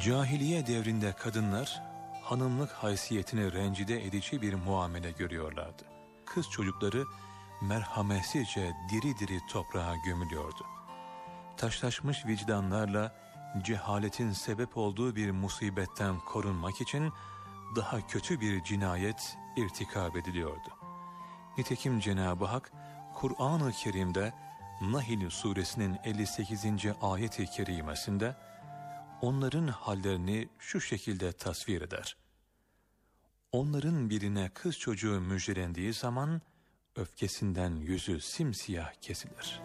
Cahiliye devrinde kadınlar hanımlık haysiyetini rencide edici bir muamele görüyorlardı. Kız çocukları merhametsizce diri diri toprağa gömülüyordu. Taşlaşmış vicdanlarla cehaletin sebep olduğu bir musibetten korunmak için daha kötü bir cinayet irtikab ediliyordu. Nitekim Cenab-ı Hak Kur'an-ı Kerim'de Nahl suresinin 58. ayet-i kerimesinde onların hallerini şu şekilde tasvir eder. Onların birine kız çocuğu müjdelendiği zaman öfkesinden yüzü simsiyah kesilir.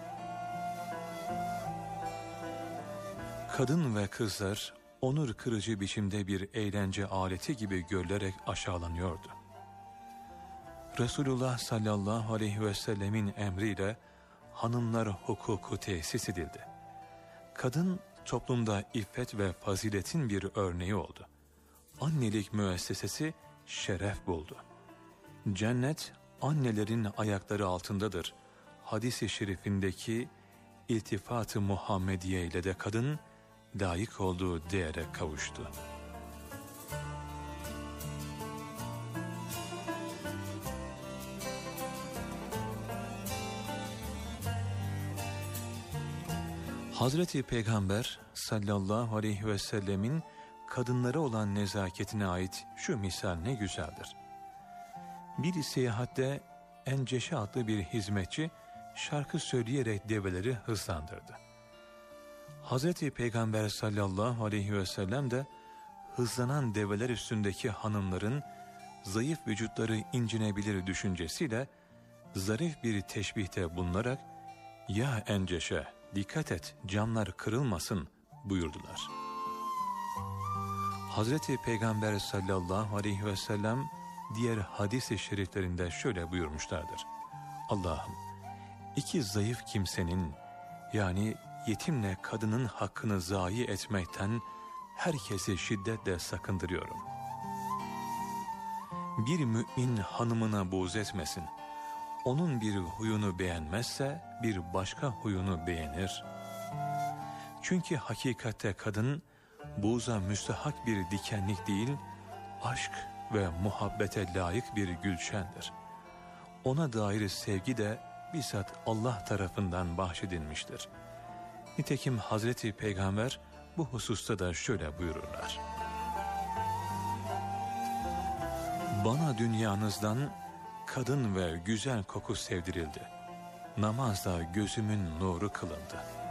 Kadın ve kızlar onur kırıcı biçimde bir eğlence aleti gibi görülerek aşağılanıyordu. Resulullah sallallahu aleyhi ve sellemin emriyle hanımlar hukuku tesis edildi. Kadın toplumda iffet ve faziletin bir örneği oldu. Annelik müessesesi şeref buldu. Cennet annelerin ayakları altındadır. Hadis-i şerifindeki iltifat-ı Muhammediye ile de kadın layık olduğu değere kavuştu. Hazreti Peygamber sallallahu aleyhi ve sellemin kadınlara olan nezaketine ait şu misal ne güzeldir. Bir seyahatte Enceşe adlı bir hizmetçi şarkı söyleyerek develeri hızlandırdı. Hazreti Peygamber sallallahu aleyhi ve sellem de hızlanan develer üstündeki hanımların zayıf vücutları incinebilir düşüncesiyle zarif bir teşbihte bulunarak "Ya Enceşe, dikkat et, camlar kırılmasın" buyurdular. Hazreti Peygamber sallallahu aleyhi ve sellem diğer hadis-i şeriflerinde şöyle buyurmuşlardır. Allah'ım, iki zayıf kimsenin yani yetimle kadının hakkını zayi etmekten herkesi şiddetle sakındırıyorum. Bir mümin hanımına buğz etmesin. Onun bir huyunu beğenmezse bir başka huyunu beğenir. Çünkü hakikatte kadın buğza müstahak bir dikenlik değil, aşk ve muhabbete layık bir gülşendir. Ona dair sevgi de bizzat Allah tarafından bahşedilmiştir. Nitekim Hazreti Peygamber bu hususta da şöyle buyururlar. Bana dünyanızdan kadın ve güzel koku sevdirildi. Namazda gözümün nuru kılındı.